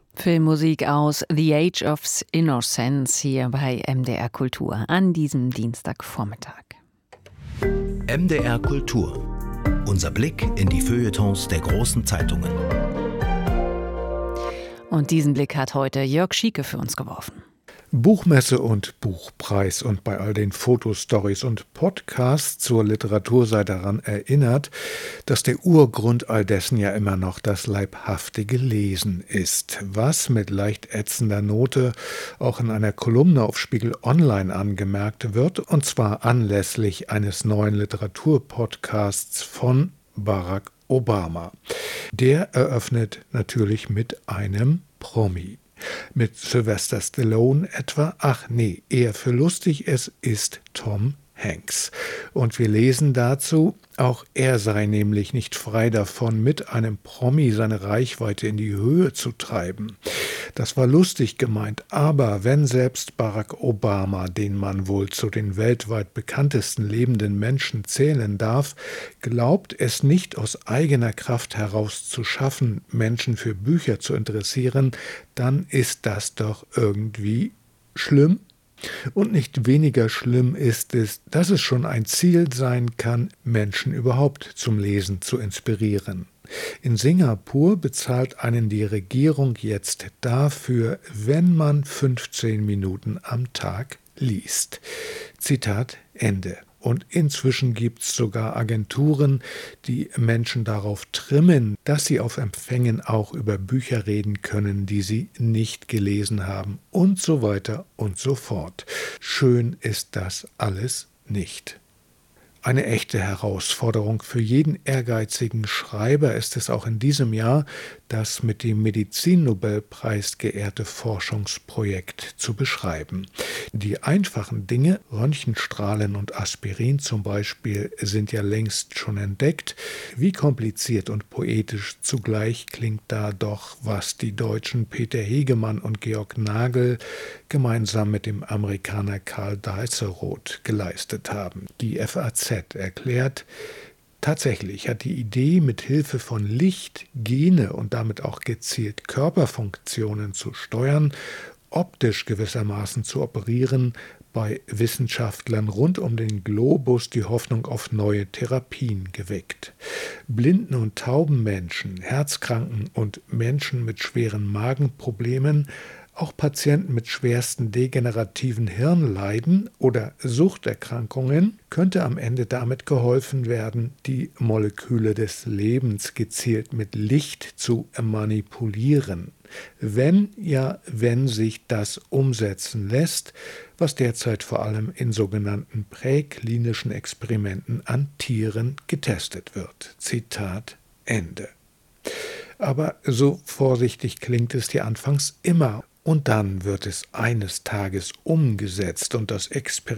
Filmmusik aus The Age of Innocence hier bei MDR Kultur an diesem Dienstagvormittag. MDR Kultur. Unser Blick in die Feuilletons der großen Zeitungen. Und diesen Blick hat heute Jörg Schieke für uns geworfen. Buchmesse und Buchpreis und bei all den Fotostories und Podcasts zur Literatur sei daran erinnert, dass der Urgrund all dessen ja immer noch das leibhaftige Lesen ist, was mit leicht ätzender Note auch in einer Kolumne auf Spiegel Online angemerkt wird, und zwar anlässlich eines neuen Literaturpodcasts von Barack Obama. Der eröffnet natürlich mit einem Promi. Mit Sylvester Stallone etwa? Ach nee, eher für lustig, es ist Tom Hanks. Und wir lesen dazu, auch er sei nämlich nicht frei davon, mit einem Promi seine Reichweite in die Höhe zu treiben. Das war lustig gemeint, aber wenn selbst Barack Obama, den man wohl zu den weltweit bekanntesten lebenden Menschen zählen darf, glaubt es nicht aus eigener Kraft heraus zu schaffen, Menschen für Bücher zu interessieren, dann ist das doch irgendwie schlimm. Und nicht weniger schlimm ist es, dass es schon ein Ziel sein kann, Menschen überhaupt zum Lesen zu inspirieren. In Singapur bezahlt einen die Regierung jetzt dafür, wenn man 15 Minuten am Tag liest. Zitat Ende. Und inzwischen gibt es sogar Agenturen, die Menschen darauf trimmen, dass sie auf Empfängen auch über Bücher reden können, die sie nicht gelesen haben und so weiter und so fort. Schön ist das alles nicht. Eine echte Herausforderung für jeden ehrgeizigen Schreiber ist es auch in diesem Jahr, das mit dem Medizinnobelpreis geehrte Forschungsprojekt zu beschreiben. Die einfachen Dinge, Röntgenstrahlen und Aspirin zum Beispiel, sind ja längst schon entdeckt. Wie kompliziert und poetisch zugleich klingt da doch, was die Deutschen Peter Hegemann und Georg Nagel gemeinsam mit dem Amerikaner Karl Deiseroth geleistet haben. Die FAZ erklärt, tatsächlich hat die Idee, mit Hilfe von Licht Gene und damit auch gezielt Körperfunktionen zu steuern, optisch gewissermaßen zu operieren, bei Wissenschaftlern rund um den Globus die Hoffnung auf neue Therapien geweckt. Blinden und tauben Menschen, Herzkranken und Menschen mit schweren Magenproblemen, auch Patienten mit schwersten degenerativen Hirnleiden oder Suchterkrankungen könnte am Ende damit geholfen werden, die Moleküle des Lebens gezielt mit Licht zu manipulieren. Wenn sich das umsetzen lässt, was derzeit vor allem in sogenannten präklinischen Experimenten an Tieren getestet wird. Zitat Ende. Aber so vorsichtig klingt es dir anfangs immer. Und dann wird es eines Tages umgesetzt und das Experiment